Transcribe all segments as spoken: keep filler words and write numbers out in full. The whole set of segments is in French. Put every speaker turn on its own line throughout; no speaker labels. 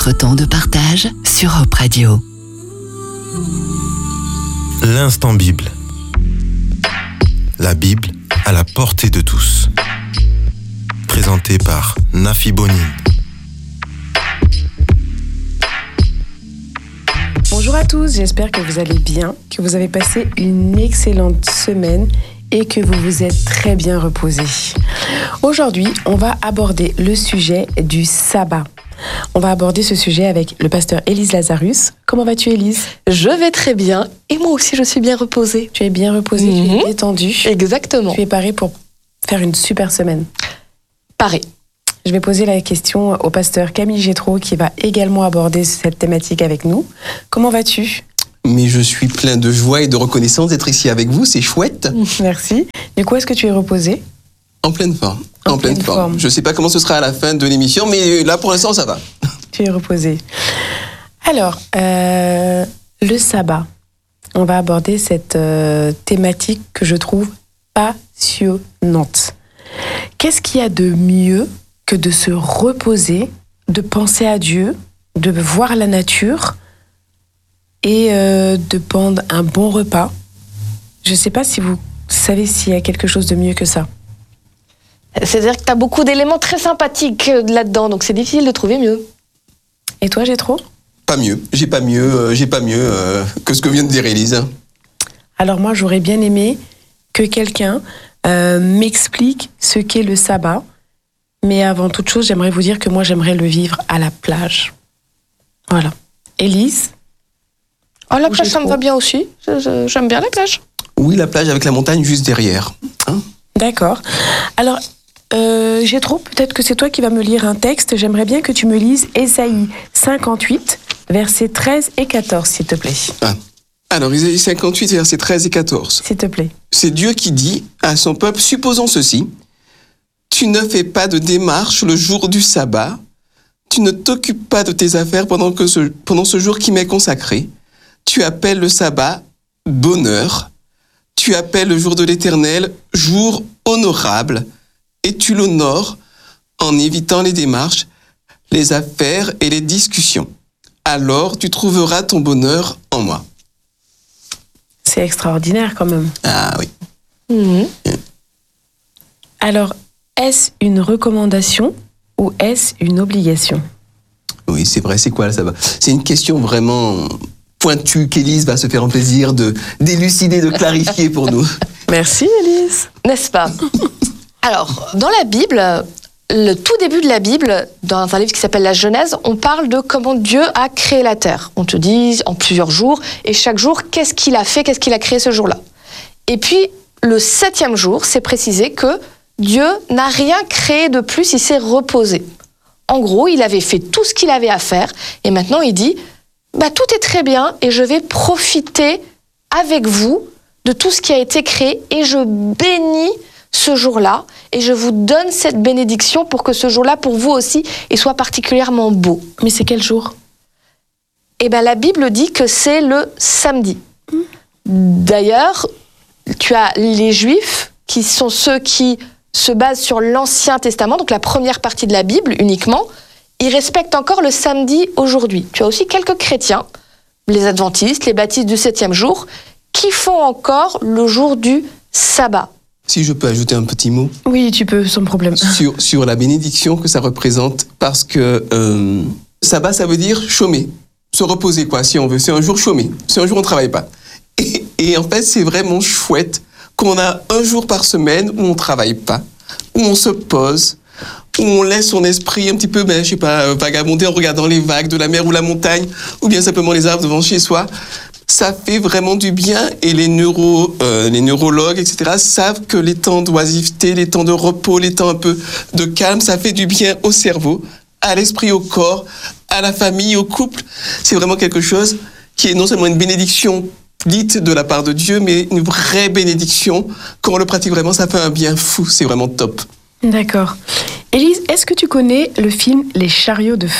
votre temps de partage sur Hope Radio.
L'instant Bible. La Bible à la portée de tous. Présenté par Nafi Bonin.
Bonjour à tous, j'espère que vous allez bien, que vous avez passé une excellente semaine et que vous vous êtes très bien reposés. Aujourd'hui, on va aborder le sujet du sabbat. On va aborder ce sujet avec le pasteur Élise Lazarus. Comment vas-tu, Élise ?
Je vais très bien et moi aussi je suis bien reposée.
Tu es bien reposée,
Mmh.
tu es détendue.
Exactement.
Tu es parée pour faire une super semaine.
Pareil.
Je vais poser la question au pasteur Camille Gétraud qui va également aborder cette thématique avec nous. Comment vas-tu ?
Mais je suis plein de joie et de reconnaissance d'être ici avec vous, c'est chouette.
Merci. Du coup, est-ce que tu es reposée ?
En pleine forme.
En
En, pleine,
pleine
forme.
forme.
Je ne sais pas comment ce sera à la fin de l'émission, mais là pour l'instant ça va.
Tu es reposée. Alors, euh, le sabbat. On va aborder cette euh, thématique que je trouve passionnante. Qu'est-ce qu'il y a de mieux que de se reposer, de penser à Dieu, de voir la nature et euh, de prendre un bon repas ? Je ne sais pas si vous savez s'il y a quelque chose de mieux que ça.
C'est-à-dire que tu as beaucoup d'éléments très sympathiques là-dedans, donc c'est difficile de trouver mieux.
Et toi, Gétraud ?
Pas mieux, j'ai pas mieux, euh, j'ai pas mieux euh, que ce que vient de dire Élise.
Alors moi, j'aurais bien aimé que quelqu'un euh, m'explique ce qu'est le sabbat. Mais avant toute chose, j'aimerais vous dire que moi, j'aimerais le vivre à la plage. Voilà. Élise ?
Oh, la
Ou
plage,
j'ai
ça me
trop.
va bien aussi. Je- je- J'aime bien la plage.
Oui, la plage avec la montagne juste derrière. Hein ?
D'accord. Alors, euh, Gétraud, peut-être que c'est toi qui vas me lire un texte. J'aimerais bien que tu me lises Ésaïe cinquante-huit, versets treize et quatorze, s'il te plaît.
Ah. Alors, Isaïe cinquante-huit, versets treize et quatorze.
S'il te plaît.
C'est Dieu qui dit à son peuple, supposons ceci, tu ne fais pas de démarche le jour du sabbat, tu ne t'occupes pas de tes affaires pendant, que ce, pendant ce jour qui m'est consacré, tu appelles le sabbat bonheur, tu appelles le jour de l'Éternel jour honorable, et tu l'honores en évitant les démarches, les affaires et les discussions. Alors tu trouveras ton bonheur en moi.
C'est extraordinaire quand même.
Ah oui.
Mhm.
Alors, est-ce une recommandation ou est-ce une obligation ?
Oui, c'est vrai, c'est quoi le sabbat ? C'est une question vraiment pointue qu'Élise va se faire un plaisir de d'élucider, de clarifier pour nous.
Merci, Élise.
N'est-ce pas ? Alors, dans la Bible, le tout début de la Bible, dans un livre qui s'appelle la Genèse, on parle de comment Dieu a créé la terre. On te dit en plusieurs jours, et chaque jour, qu'est-ce qu'il a fait, qu'est-ce qu'il a créé ce jour-là. Et puis, le septième jour, c'est précisé que Dieu n'a rien créé de plus, il s'est reposé. En gros, il avait fait tout ce qu'il avait à faire, et maintenant il dit, bah, tout est très bien, et je vais profiter avec vous de tout ce qui a été créé, et je bénis ce jour-là, et je vous donne cette bénédiction pour que ce jour-là, pour vous aussi, il soit particulièrement beau.
Mais c'est quel jour ?
Et ben la Bible dit que c'est le samedi. D'ailleurs, tu as les Juifs, qui sont ceux qui se basent sur l'Ancien Testament, donc la première partie de la Bible uniquement, ils respectent encore le samedi aujourd'hui. Tu as aussi quelques chrétiens, les adventistes, les baptistes du septième jour, qui font encore le jour du sabbat.
Si je peux ajouter un petit mot
Oui, tu peux, sans problème.
sur, sur la bénédiction que ça représente, parce que euh, sabbat, ça veut dire chômer, se reposer, quoi, si on veut. C'est un jour chômé, c'est un jour où on ne travaille pas. Et, et en fait, c'est vraiment chouette qu'on a un jour par semaine où on ne travaille pas, où on se pose, où on laisse son esprit un petit peu, ben, je sais pas, vagabonder en regardant les vagues de la mer ou la montagne, ou bien simplement les arbres devant chez soi. Ça fait vraiment du bien, et les, neuro, euh, les neurologues, et cetera, savent que les temps d'oisiveté, les temps de repos, les temps un peu de calme, ça fait du bien au cerveau, à l'esprit, au corps, à la famille, au couple. C'est vraiment quelque chose qui est non seulement une bénédiction dite de la part de Dieu, mais une vraie bénédiction. Quand on le pratique vraiment, ça fait un bien fou, c'est vraiment top.
D'accord. Élise, est-ce que tu connais le film Les chariots de feu ?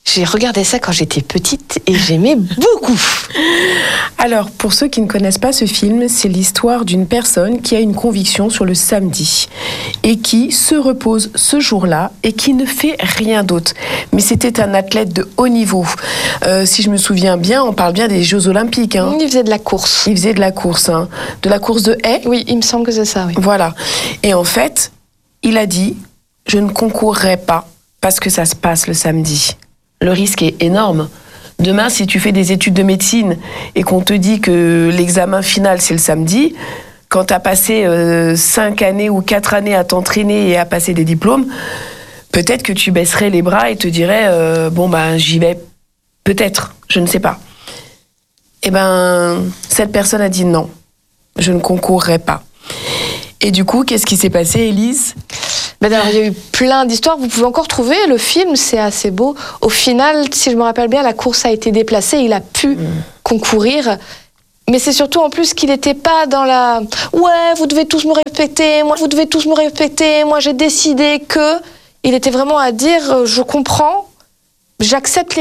J'ai regardé ça quand j'étais petite et j'aimais beaucoup.
Alors, pour ceux qui ne connaissent pas ce film, c'est l'histoire d'une personne qui a une conviction sur le samedi et qui se repose ce jour-là et qui ne fait rien d'autre. Mais c'était un athlète de haut niveau. Euh, si je me souviens bien, on parle bien des Jeux Olympiques. Hein.
Il faisait de la course.
Il faisait de la course, hein. De la course de haies.
Oui, il me semble que c'est ça, oui.
Voilà. Et en fait, il a dit, je ne concourrai pas parce que ça se passe le samedi. Le risque est énorme. Demain, si tu fais des études de médecine et qu'on te dit que l'examen final, c'est le samedi, quand tu as passé euh, cinq années ou quatre années à t'entraîner et à passer des diplômes, peut-être que tu baisserais les bras et te dirais euh, bon, ben, j'y vais. Peut-être, je ne sais pas. Eh ben, cette personne a dit non, je ne concourrai pas. Et du coup, qu'est-ce qui s'est passé, Élise ?
Ben alors, il y a eu plein d'histoires. Vous pouvez encore trouver le film, c'est assez beau. Au final, si je me rappelle bien, la course a été déplacée. Il a pu mmh. concourir. Mais c'est surtout en plus qu'il n'était pas dans la « ouais, vous devez tous me respecter, moi, vous devez tous me respecter, moi, j'ai décidé que… » Il était vraiment à dire « je comprends, j'accepte les